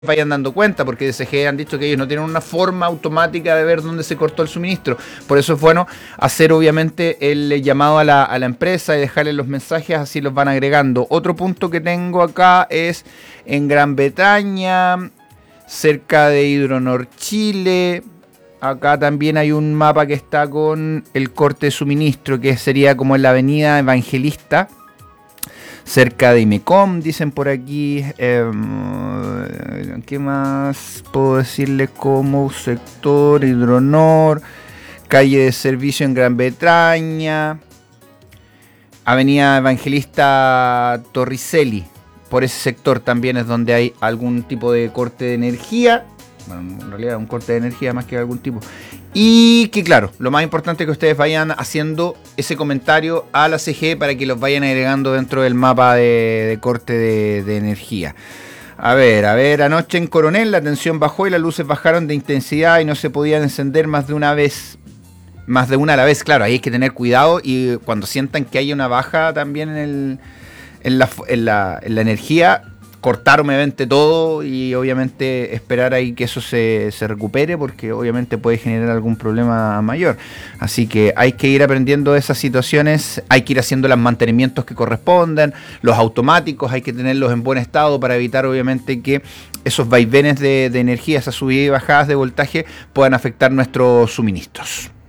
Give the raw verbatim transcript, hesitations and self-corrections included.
vayan dando cuenta, porque D S G han dicho que ellos no tienen una forma automática de ver dónde se cortó el suministro. Por eso es bueno hacer obviamente el llamado a la, a la empresa y dejarle los mensajes, así los van agregando. Otro punto que tengo acá es en Gran Bretaña, cerca de Hidronor, Chile. Acá también hay un mapa que está con el corte de suministro, que sería como en la avenida Evangelista, cerca de Imecom, dicen por aquí. Eh, ¿Qué más puedo decirles? Como sector Hidronor, calle de servicio en Gran Bretaña, avenida Evangelista Torricelli. Por ese sector también es donde hay algún tipo de corte de energía. Bueno, en realidad un corte de energía más que algún tipo. Y que claro, lo más importante es que ustedes vayan haciendo ese comentario a la C G E para que los vayan agregando dentro del mapa de, de corte de, de energía. A ver, a ver, anoche en Coronel la tensión bajó y las luces bajaron de intensidad y no se podían encender más de una vez. Más de una a la vez, claro, ahí hay que tener cuidado y cuando sientan que hay una baja también en, el, en, la, en, la, en la energía, cortar obviamente todo y obviamente esperar ahí que eso se, se recupere, porque obviamente puede generar algún problema mayor. Así que hay que ir aprendiendo de esas situaciones, hay que ir haciendo los mantenimientos que correspondan, los automáticos hay que tenerlos en buen estado para evitar obviamente que esos vaivenes de, de energía, esas subidas y bajadas de voltaje puedan afectar nuestros suministros.